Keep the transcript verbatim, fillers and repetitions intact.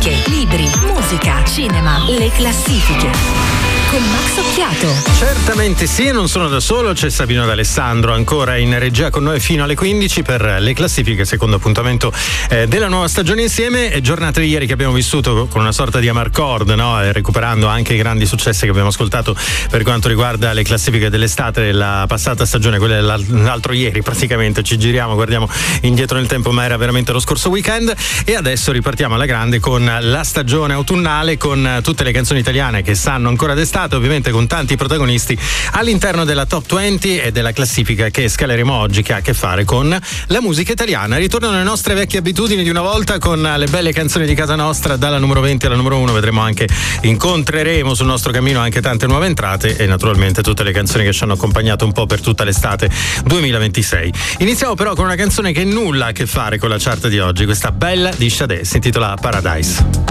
classifiche, libri, musica, cinema, le classifiche. Con Max Occhiato. Certamente sì, non sono da solo, c'è Sabino D'Alessandro ancora in regia con noi fino alle quindici per le classifiche, secondo appuntamento eh, della nuova stagione insieme. E giornata di ieri che abbiamo vissuto con una sorta di amarcord, no? E recuperando anche i grandi successi che abbiamo ascoltato per quanto riguarda le classifiche dell'estate della passata stagione, quella dell'altro ieri praticamente. Ci giriamo, guardiamo indietro nel tempo, ma era veramente lo scorso weekend. E adesso ripartiamo alla grande con la stagione autunnale, con tutte le canzoni italiane che sanno ancora d'estate, ovviamente con tanti protagonisti all'interno della top venti e della classifica che scaleremo oggi, che ha a che fare con la musica italiana. Ritornano le nostre vecchie abitudini di una volta con le belle canzoni di casa nostra, dalla numero venti alla numero uno. Vedremo anche, incontreremo sul nostro cammino anche tante nuove entrate e naturalmente tutte le canzoni che ci hanno accompagnato un po' per tutta l'estate duemilaventisei. Iniziamo però con una canzone che nulla ha a che fare con la chart di oggi, questa bella di Sade, si intitola Paradise.